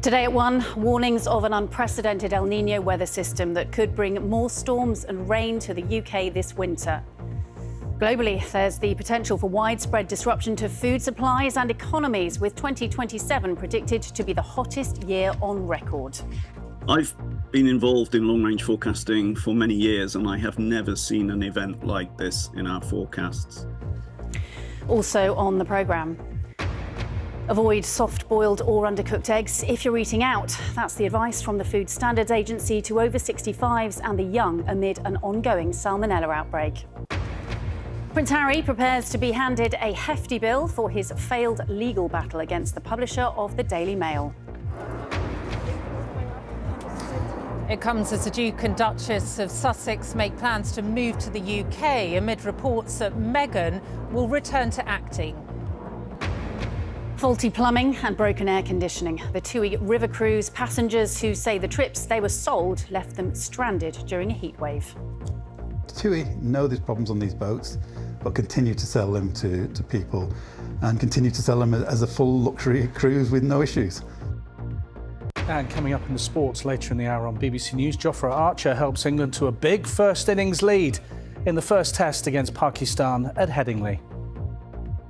Today at 1, warnings of an unprecedented El Niño weather system that could bring more storms and rain to the UK this winter. Globally, there's the potential for widespread disruption to food supplies and economies, with 2027 predicted to be the hottest year on record. I've been involved in long-range forecasting for many years, and I have never seen an event like this in our forecasts. Also on the programme, avoid soft-boiled or undercooked eggs if you're eating out. That's the advice from the Food Standards Agency to over 65s and the young amid an ongoing salmonella outbreak. Prince Harry prepares to be handed a hefty bill for his failed legal battle against the publisher of the Daily Mail. It comes as the Duke and Duchess of Sussex make plans to move to the UK amid reports that Meghan will return to acting. Faulty plumbing and broken air conditioning. The TUI river cruise passengers who say the trips they were sold left them stranded during a heatwave. TUI know there's problems on these boats, but continue to sell them to people and continue to sell them as a full luxury cruise with no issues. And coming up in the sports later in the hour on BBC News, Jofra Archer helps England to a big first innings lead in the first test against Pakistan at Headingley.